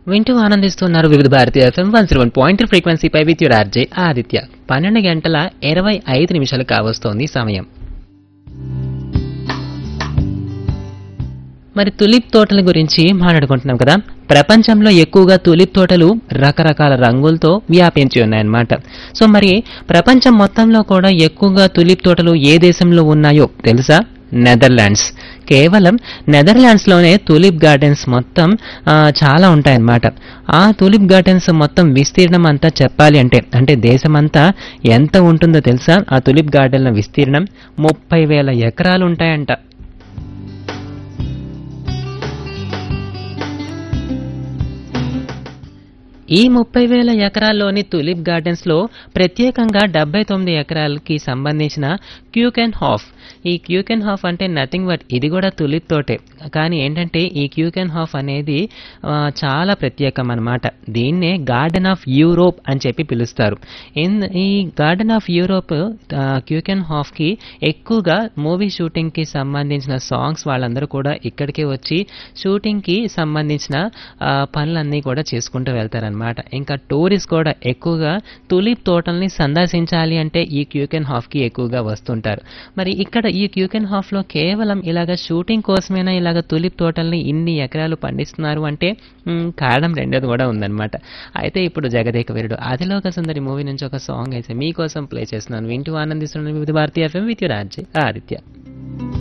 వింటూ ఆనందిస్తున్నారు వివిధ Bharati FM 101.3 ఫ్రీక్వెన్సీపై with your RJ Aditya. 12 గంటల 25 నిమిషాలు కావస్తోంది సమయం. మరి తులిప్ తోటల గురించి మాట్లాడుకుంటున్నాం కదా. ప్రపంచంలో ఎక్కువగా తులిప్ తోటలు రకరకాల రంగులతో వ్యాపించి ఉన్నాయన్నమాట. సో మరి ప్రపంచం మొత్తంలో కూడా ఎక్కువగా తులిప్ తోటలు ఏ దేశంలో ఉన్నాయో తెలుసా? నెదర్లాండ్స్. కేవలం నెదర్లాండ్స్లోనే తులిప్ గార్డెన్స్ మొత్తం చాలా ఉంటాయన్నమాట. ఆ తులిప్ గార్డెన్స్ మొత్తం విస్తీర్ణం అంతా చెప్పాలి అంటే దేశమంతా ఎంత ఉంటుందో తెలుసా? ఆ తులిప్ గార్డెన్ల విస్తీర్ణం 30,000 ఎకరాలు ఉంటాయంట. ఈ 30,000 ఎకరాల్లోని తులిప్ గార్డెన్స్లో ప్రత్యేకంగా 79 ఎకరాలకి సంబంధించిన క్యూకెన్ హాఫ్. ఈ క్యూకెన్ హాఫ్ అంటే నథింగ్ బట్ ఇది కూడా తులిప్ తోటే. కానీ ఏంటంటే ఈ క్యూకెన్ హాఫ్ అనేది చాలా ప్రత్యేకం అన్నమాట. దీన్నే గార్డెన్ ఆఫ్ యూరోప్ అని చెప్పి పిలుస్తారు. ఈ గార్డెన్ ఆఫ్ యూరోప్ క్యూకెన్ హాఫ్కి ఎక్కువగా మూవీ షూటింగ్కి సంబంధించిన సాంగ్స్ వాళ్ళందరూ కూడా ఇక్కడికే వచ్చి షూటింగ్కి సంబంధించిన పనులన్నీ కూడా చేసుకుంటూ వెళ్తారనమాట. ఇంకా టూరిస్ట్ కూడా ఎక్కువగా తులిప్ తోటల్ని సందర్శించాలి అంటే ఈ క్యూకెన్ హాఫ్కి ఎక్కువగా వస్తుంటారు. మరి ఇక్కడ ఈ క్యూకెన్ హాఫ్లో కేవలం ఇలాగ షూటింగ్ కోసమైనా ఇలాగ తులిప్ తోటల్ని ఇన్ని ఎకరాలు పండిస్తున్నారు అంటే కారణం రెండోది కూడా ఉందన్నమాట. అయితే ఇప్పుడు జగదేక వీరుడు అతిలోక సుందరి మూవీ నుంచి ఒక సాంగ్ అయితే మీకోసం ప్లే చేస్తున్నాను. వింటూ ఆనందిస్తున్నాను వివిధ Bharati FM with your RJ Aditya.